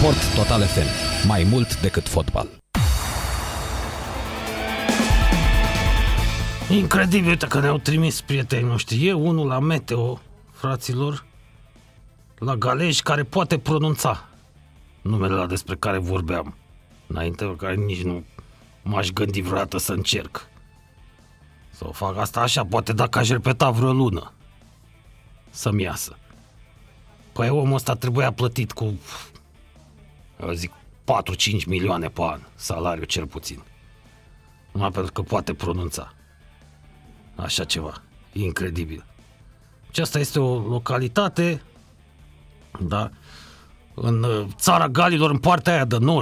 Sport Total FM. Mai mult decât fotbal. Incredibil, uite că ne-au trimis prietenii noștri. E unul la Meteo, fraților, la Galești, care poate pronunța numele ăla despre care vorbeam înainte, pe care nici nu m-aș gândi vreodată să încerc să o fac asta așa, poate dacă aș repeta vreo lună să-mi iasă. Păi omul ăsta trebuia plătit cu, eu zic, 4-5 milioane pe an, salariu cel puțin. Numai pentru că poate pronunța așa ceva. Incredibil. Și asta este o localitate, da, în țara Galilor, în partea aia de nord.